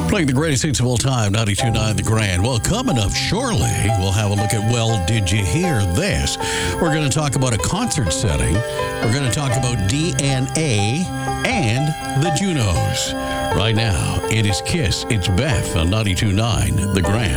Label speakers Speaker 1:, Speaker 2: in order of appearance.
Speaker 1: Playing the greatest hits of all time, 92.9 The Grand. Well, coming up shortly, we'll have a look at Well, Did You Hear This? We're going to talk about a concert setting. We're going to talk about DNA and the Junos. Right now, it is Kiss. It's Beth on 92.9 The Grand.